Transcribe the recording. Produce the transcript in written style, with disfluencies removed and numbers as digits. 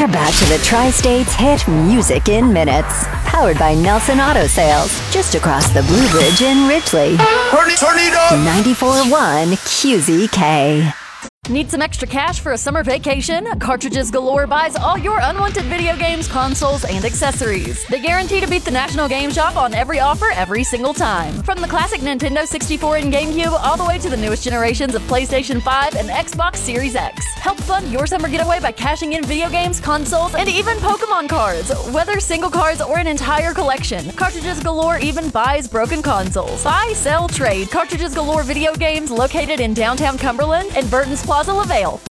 We're back to the Tri-States hit Music in Minutes. Powered by Nelson Auto Sales, just across the Blue Bridge in Ridgely. Turn it up! 94.1 QZK. Need some extra cash for a summer vacation? Cartridges Galore buys all your unwanted video games, consoles, and accessories. They guarantee to beat the National Game Shop on every offer every single time. From the classic Nintendo 64 and GameCube all the way to the newest generations of PlayStation 5 and Xbox Series X. Help fund your summer getaway by cashing in video games, consoles, and even Pokemon cards. Whether single cards or an entire collection, Cartridges Galore even buys broken consoles. Buy, sell, trade. Cartridges Galore video games located in downtown Cumberland and Burton's Plaza LaVale.